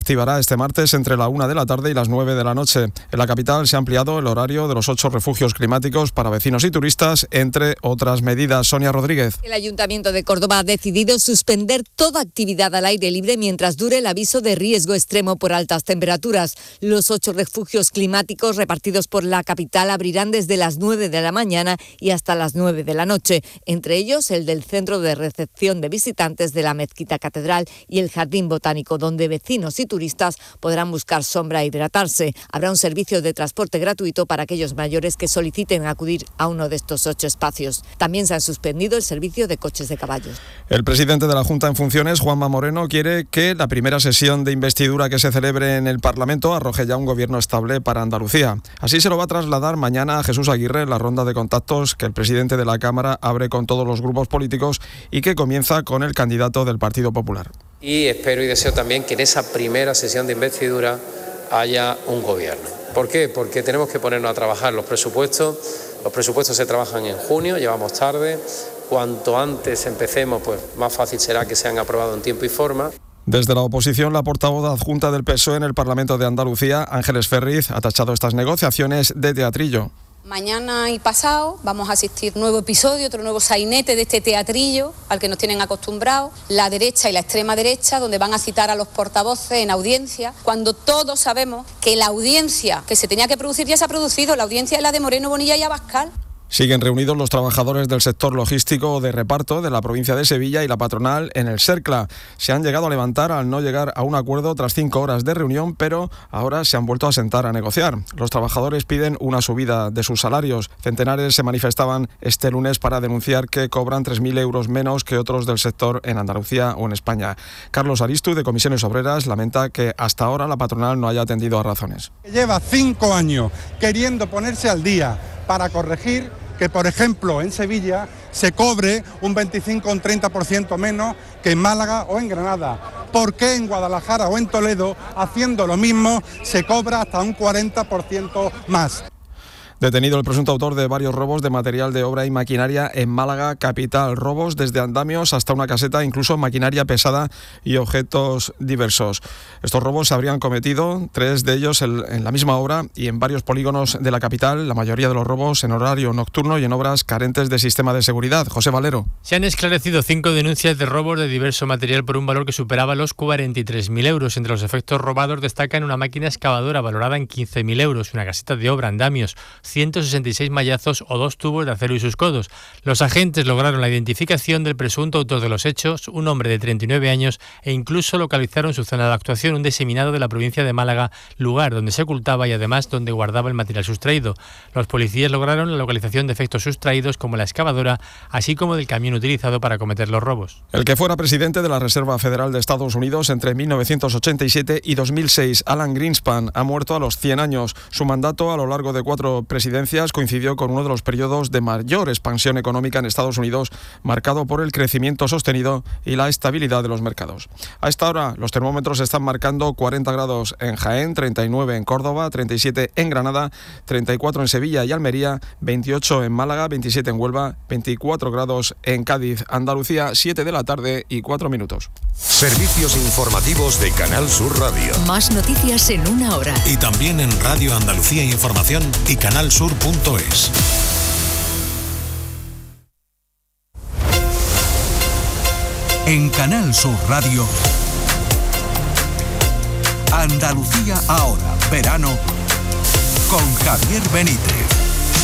activará este martes entre la 1 de la tarde y las 9 de la noche. En la capital se ha ampliado el horario de los 8 refugios climáticos para vecinos y turistas, entre otras medidas. Sonia Rodríguez. El Ayuntamiento de Córdoba ha decidido suspender toda actividad al aire libre mientras dure el aviso de riesgo extremo por altas temperaturas. Los 8 refugios climáticos repartidos por la capital abrirán desde las 9 de la mañana y hasta las 9 de la noche. Entre ellos, el del Centro de Recepción de Visitantes de la Mezquita Catedral y el Jardín Botánico, donde vecinos y turistas podrán buscar sombra e hidratarse. Habrá un servicio de transporte gratuito para aquellos mayores que soliciten acudir a uno de estos 8 espacios. También se han suspendido el servicio de coches de caballos. El presidente de la Junta en funciones, Juanma Moreno, quiere que la primera sesión de investidura que se celebre en el Parlamento arroje ya un gobierno estable para Andalucía. Así se lo va a trasladar mañana a Jesús Aguirre en la ronda de contactos que el presidente de la Cámara abre con todos los grupos políticos y que comienza con el candidato del Partido Popular. Y espero y deseo también que en esa primera sesión de investidura haya un gobierno. ¿Por qué? Porque tenemos que ponernos a trabajar los presupuestos. Los presupuestos se trabajan en junio, llevamos tarde. Cuanto antes empecemos, pues más fácil será que sean aprobados en tiempo y forma. Desde la oposición, la portavoz adjunta del PSOE en el Parlamento de Andalucía, Ángeles Ferriz, ha tachado estas negociaciones de teatrillo. Mañana y pasado vamos a asistir a un nuevo episodio, otro nuevo sainete de este teatrillo al que nos tienen acostumbrados, la derecha y la extrema derecha, donde van a citar a los portavoces en audiencia, cuando todos sabemos que la audiencia que se tenía que producir ya se ha producido, la audiencia es la de Moreno, Bonilla y Abascal. Siguen reunidos los trabajadores del sector logístico de reparto de la provincia de Sevilla y la patronal en el Cercla. Se han llegado a levantar al no llegar a un acuerdo tras 5 horas de reunión, pero ahora se han vuelto a sentar a negociar. Los trabajadores piden una subida de sus salarios. Centenares se manifestaban este lunes para denunciar que cobran 3.000 euros menos que otros del sector en Andalucía o en España. Carlos Aristu, de Comisiones Obreras, lamenta que hasta ahora la patronal no haya atendido a razones. Lleva 5 años queriendo ponerse al día para corregir que, por ejemplo, en Sevilla se cobre un 25 o un 30% menos que en Málaga o en Granada. ¿Por qué en Guadalajara o en Toledo, haciendo lo mismo, se cobra hasta un 40% más? Detenido el presunto autor de varios robos de material de obra y maquinaria en Málaga capital. Robos desde andamios hasta una caseta, incluso maquinaria pesada y objetos diversos. Estos robos se habrían cometido, 3 de ellos en la misma obra y en varios polígonos de la capital, la mayoría de los robos en horario nocturno y en obras carentes de sistema de seguridad. José Valero. Se han esclarecido 5 denuncias de robos de diverso material por un valor que superaba los 43.000 euros. Entre los efectos robados destacan una máquina excavadora valorada en 15.000 euros, una caseta de obra, andamios, 166 mallazos o 2 tubos de acero y sus codos. Los agentes lograron la identificación del presunto autor de los hechos, un hombre de 39 años, e incluso localizaron su zona de actuación, un diseminado de la provincia de Málaga, lugar donde se ocultaba y además donde guardaba el material sustraído. Los policías lograron la localización de efectos sustraídos como la excavadora, así como del camión utilizado para cometer los robos. El que fuera presidente de la Reserva Federal de Estados Unidos entre 1987 y 2006, Alan Greenspan, ha muerto a los 100 años. Su mandato a lo largo de 4 presidencias coincidió con uno de los periodos de mayor expansión económica en Estados Unidos, marcado por el crecimiento sostenido y la estabilidad de los mercados. A esta hora los termómetros están marcando 40 grados en Jaén, 39 en Córdoba, 37 en Granada, 34 en Sevilla y Almería, 28 en Málaga, 27 en Huelva, 24 grados en Cádiz. Andalucía, 7 de la tarde y 4 minutos. Servicios informativos de Canal Sur Radio. Más noticias en 1 hora. Y también en Radio Andalucía Información y canalsur.es. En Canal Sur Radio, Andalucía ahora, verano, con Javier Benítez.